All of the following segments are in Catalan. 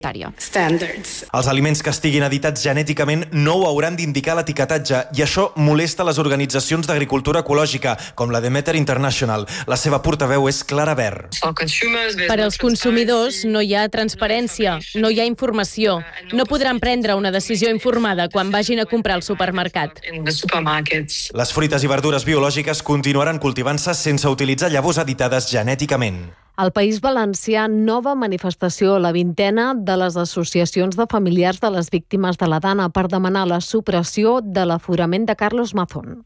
Els aliments que estiguin editats genèticament no ho hauran d'indicar l'etiquetatge i això molesta les organitzacions d'agricultura ecològica, com la Demeter International. La seva portaveu és Clara Ver. Per als consumidors no hi ha transparència, no hi ha informació. No podran prendre una decisió informada quan vagin a comprar al supermercat. Les fruites i verdures biològiques continuaran cultivant-se sense utilitzar llavors editades genèticament. Al País Valencià, nova manifestació, la 20ª de les associacions de familiars de les víctimes de la Dana per demanar la supressió de l'aforament de Carlos Mazón.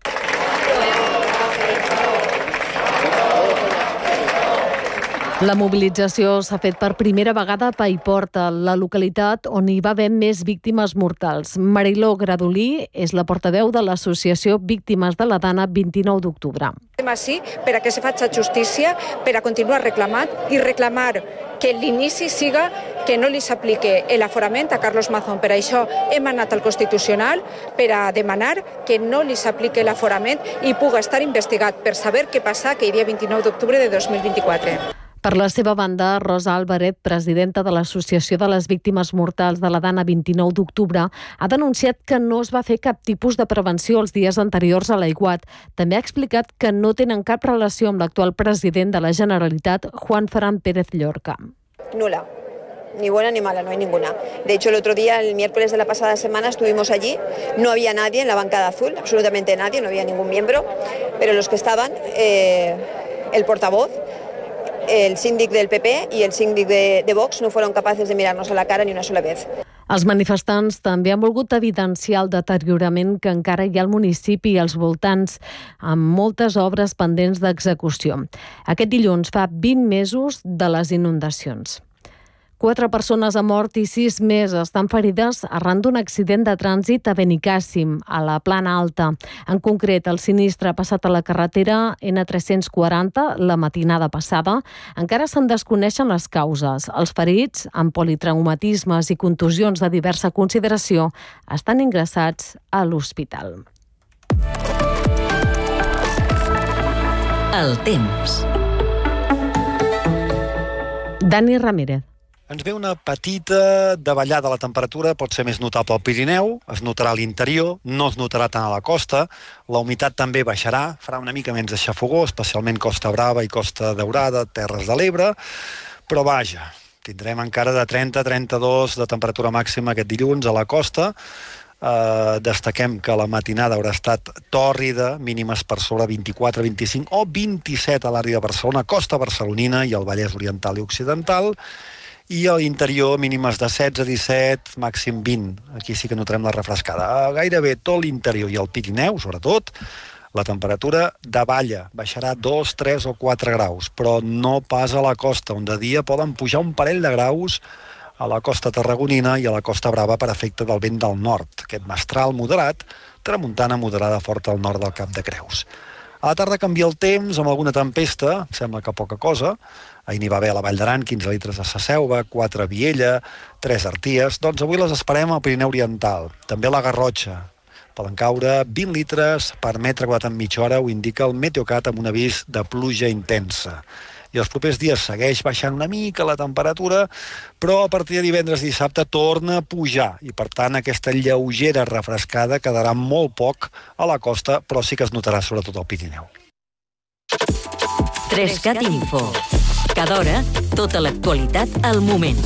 La mobilització s'ha fet per primera vegada a Paiporta, la localitat on hi va haver més víctimes mortals. Mariló Gradolí és la portaveu de l'associació Víctimes de la Dana 29 d'octubre. Estem ací per a que se faci justícia, per a continuar reclamant i reclamar que l'inici siga que no li s'aplique l'aforament a Carlos Mazón. Per això hem anat al Constitucional per a demanar que no li s'aplique l'aforament i pugui estar investigat per saber què passa aquell dia 29 d'octubre de 2024. Per la seva banda, Rosa Álvarez, presidenta de l'Associació de les Víctimes Mortals de la Dana 29 d'octubre, ha denunciat que no es va fer cap tipus de prevenció els dies anteriors a l'aiguat. També ha explicat que no tenen cap relació amb l'actual president de la Generalitat, Juan Ferran Pérez Llorca. Nula. Ni buena ni mala, no hay ninguna. De hecho, el otro día, el miércoles de la pasada semana, estuvimos allí. No había nadie en la bancada azul, absolutamente nadie, no había ningún miembro. Pero los que estaban, el portavoz, el síndic del PP i el síndic de Vox no fueron capaces de mirarnos a la cara ni una sola vez. Els manifestants també han volgut evidenciar el deteriorament que encara hi ha al municipi i als voltants, amb moltes obres pendents d'execució. Aquest dilluns fa 20 mesos de les inundacions. 4 persones han mort i 6 més estan ferides arran d'un accident de trànsit a Benicàssim, a la Plana Alta. En concret, el sinistre ha passat a la carretera N340 la matinada passada. Encara se'n desconeixen les causes. Els ferits, amb politraumatismes i contusions de diversa consideració, estan ingressats a l'hospital. El temps. Dani Ramírez. Ens ve una petita davallada a la temperatura, pot ser més notable al Pirineu, es notarà a l'interior, no es notarà tant a la costa, la humitat també baixarà, farà una mica menys de xafogor, especialment Costa Brava i Costa Daurada, Terres de l'Ebre, però vaja, tindrem encara de 30-32 de temperatura màxima aquest dilluns a la costa. Destaquem que la matinada haurà estat tòrrida, mínimes per sobre 24, 25 o 27 a l'àrea de Barcelona, costa barcelonina i el Vallès Oriental i Occidental, i a l'interior mínimes de 16, 17, màxim 20. Aquí sí que notarem la refrescada. Gairebé tot l'interior i el Pirineu, sobretot, la temperatura davalla, baixarà 2, 3 o 4 graus, però no pas a la costa, on de dia poden pujar un parell de graus a la costa tarragonina i a la Costa Brava per efecte del vent del nord. Aquest mestral moderat, tramuntana moderada forta al nord del Cap de Creus. A la tarda canvia el temps amb alguna tempesta, sembla que poca cosa. Ahir n'hi va haver a la Vall d'Aran 15 litres a Sasselva, 4 a Viella, 3 a Arties. Doncs avui les esperem al Pirineu Oriental. També a la Garrotxa. Poden caure 20 litres per metre quadrat en mitja hora, ho indica el Meteocat amb un avís de pluja intensa. I els propers dies segueix baixant una mica la temperatura, però a partir de divendres i dissabte torna a pujar i, per tant, aquesta lleugera refrescada quedarà molt poc a la costa, però sí que es notarà sobretot al Pirineu. 3CAT Info. Cada hora, tota l'actualitat al moment.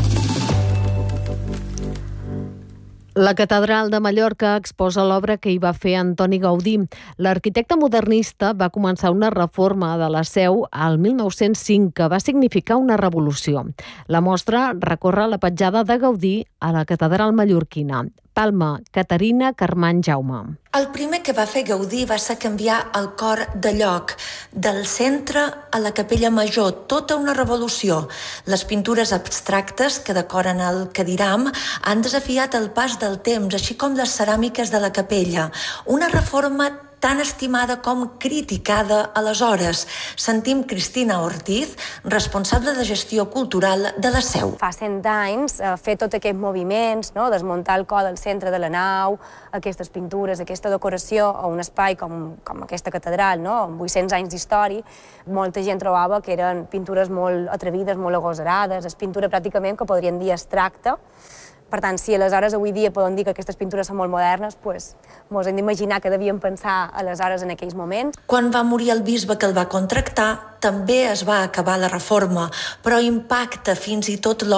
La Catedral de Mallorca exposa l'obra que hi va fer Antoni Gaudí. L'arquitecte modernista va començar una reforma de la seu al 1905 que va significar una revolució. La mostra recorre la petjada de Gaudí a la Catedral mallorquina. Palma, Caterina Carmany Jaume. El primer que va fer Gaudí va ser canviar el cor de lloc, del centre a la capella major, tota una revolució. Les pintures abstractes que decoren el cadiram han desafiat el pas del temps, així com les ceràmiques de la capella. Una reforma tan estimada com criticada aleshores. Sentim Cristina Ortiz, responsable de gestió cultural de la Seu. Fa 100 anys, fer tots aquests moviments, no? Desmuntar el cor del centre de la nau, aquestes pintures, aquesta decoració a un espai com aquesta catedral, no? Amb 800 anys d'història, molta gent trobava que eren pintures molt atrevides, molt agosarades, és pintura pràcticament que podríem dir abstracta. Per tant, si aleshores avui dia podem dir que aquestes pintures són molt modernes, doncs ens hem d'imaginar que devíem pensar aleshores en aquells moments. Quan va morir el bisbe que el va contractar, també es va acabar la reforma, però impacta fins i tot